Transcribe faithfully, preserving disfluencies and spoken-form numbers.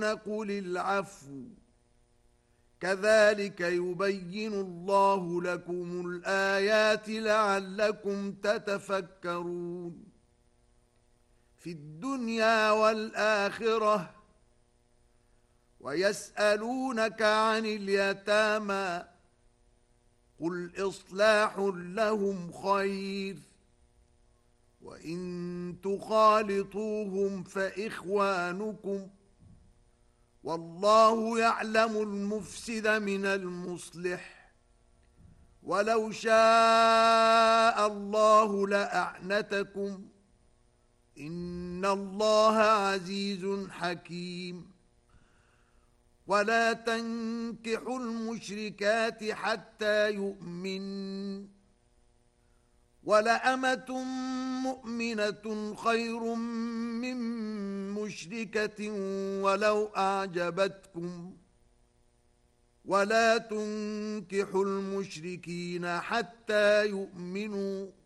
يعفون قل العفو كذلك يبين الله لكم الآيات لعلكم تتفكرون في الدنيا والآخرة ويسألونك عن اليتامى قل إصلاح لهم خير وإن تخالطوهم فإخوانكم والله يعلم المفسد من المصلح ولو شاء الله لأعنتكم إن الله عزيز حكيم ولا تنكحوا المشركات حتى يؤمنوا ولأمة مؤمنة خير من مشركة ولو أعجبتكم ولا تنكحوا المشركين حتى يؤمنوا